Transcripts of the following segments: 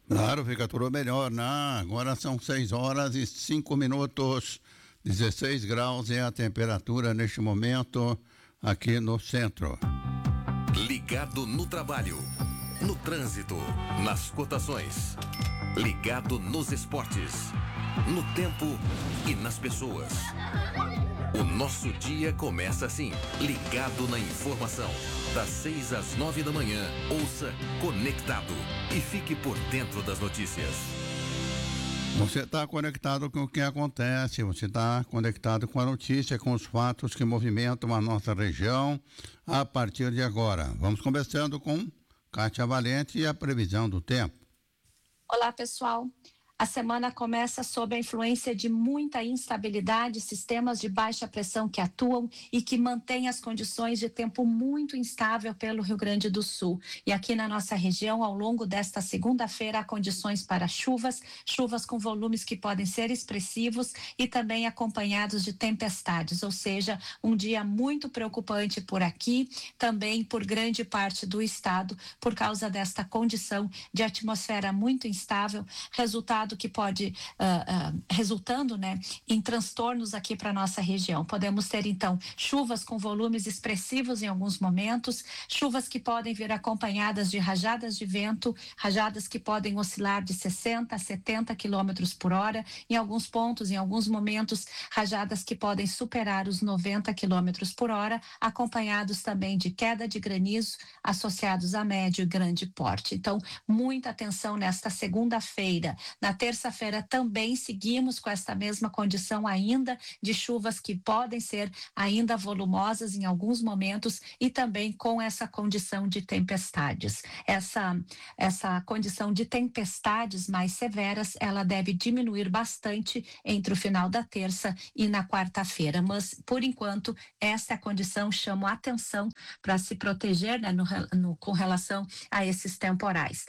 Claro, fica tudo melhor, né? Agora são 6 horas e 5 minutos, 16 graus é a temperatura neste momento aqui no centro. Ligado no trabalho, no trânsito, nas cotações. Ligado nos esportes, no tempo e nas pessoas. O nosso dia começa assim, ligado na informação. Das 6 às 9 da manhã, ouça Conectado e fique por dentro das notícias. Você está conectado com o que acontece, você está conectado com a notícia, com os fatos que movimentam a nossa região a partir de agora. Vamos conversando com Kátia Valente e a previsão do tempo. Olá, pessoal. A semana começa sob a influência de muita instabilidade, sistemas de baixa pressão que atuam e que mantêm as condições de tempo muito instável pelo Rio Grande do Sul. E aqui na nossa região, ao longo desta segunda-feira, há condições para chuvas com volumes que podem ser expressivos e também acompanhados de tempestades, ou seja, um dia muito preocupante por aqui, também por grande parte do estado, por causa desta condição de atmosfera muito instável, resultado que pode resultando, né, em transtornos aqui para nossa região. Podemos ter então chuvas com volumes expressivos em alguns momentos, chuvas que podem vir acompanhadas de rajadas de vento, rajadas que podem oscilar de 60 a 70 quilômetros por hora, em alguns pontos, em alguns momentos, rajadas que podem superar os 90 quilômetros por hora, acompanhados também de queda de granizo associados a médio e grande porte. Então, muita atenção nesta segunda-feira. Na terça-feira também seguimos com esta mesma condição ainda de chuvas que podem ser ainda volumosas em alguns momentos e também com essa condição de tempestades. Essa condição de tempestades mais severas, ela deve diminuir bastante entre o final da terça e na quarta-feira, mas por enquanto essa é a condição, chamo a atenção para se proteger, né, com relação a esses temporais.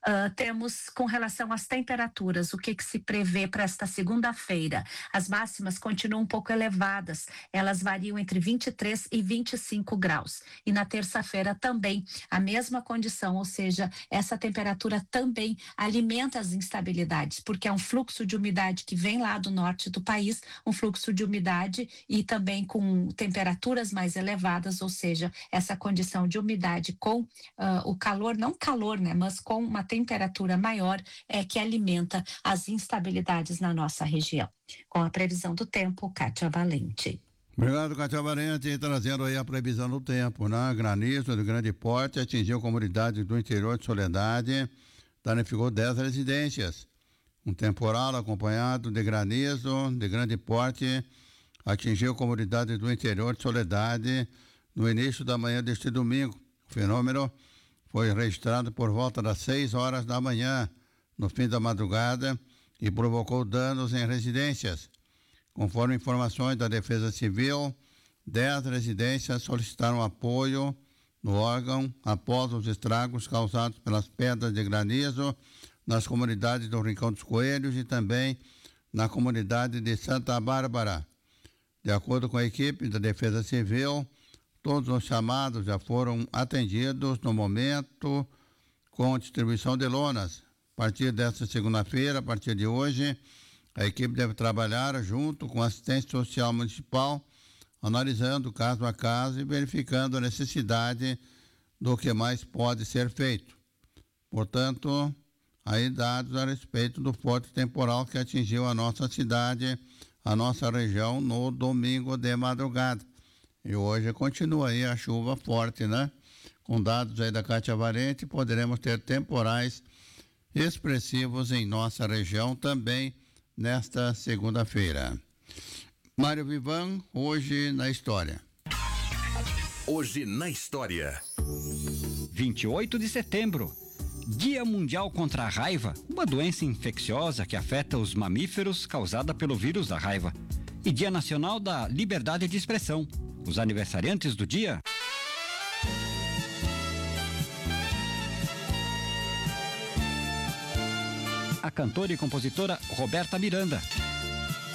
Temos com relação às temperaturas, o que se prevê para esta segunda-feira? As máximas continuam um pouco elevadas, elas variam entre 23 e 25 graus. E na terça-feira também a mesma condição, ou seja, essa temperatura também alimenta as instabilidades, porque é um fluxo de umidade que vem lá do norte do país, um fluxo de umidade e também com temperaturas mais elevadas, ou seja, essa condição de umidade com o calor, não calor, né, mas com uma temperatura maior é que alimenta as instabilidades na nossa região. Com a previsão do tempo, Kátia Valente. Obrigado, Kátia Valente, trazendo aí a previsão do tempo, né? Granizo de grande porte atingiu comunidades do interior de Soledade, danificou 10 residências. Um temporal acompanhado de granizo de grande porte atingiu comunidades do interior de Soledade no início da manhã deste domingo. O fenômeno foi registrado por volta das 6 horas da manhã, no fim da madrugada, e provocou danos em residências. Conforme informações da Defesa Civil, 10 residências solicitaram apoio no órgão após os estragos causados pelas pedras de granizo nas comunidades do Rincão dos Coelhos e também na comunidade de Santa Bárbara. De acordo com a equipe da Defesa Civil, todos os chamados já foram atendidos no momento com distribuição de lonas. A partir desta segunda-feira, a partir de hoje, a equipe deve trabalhar junto com a assistência social municipal, analisando caso a caso e verificando a necessidade do que mais pode ser feito. Portanto, aí dados a respeito do forte temporal que atingiu a nossa cidade, a nossa região no domingo de madrugada. E hoje continua aí a chuva forte, né? Com dados aí da Kátia Valente, poderemos ter temporais expressivos em nossa região também nesta segunda-feira. Mário Vivan, hoje na história. Hoje na história. 28 de setembro, Dia Mundial contra a Raiva, uma doença infecciosa que afeta os mamíferos causada pelo vírus da raiva. E Dia Nacional da Liberdade de Expressão. Os aniversariantes do dia: a cantora e compositora Roberta Miranda,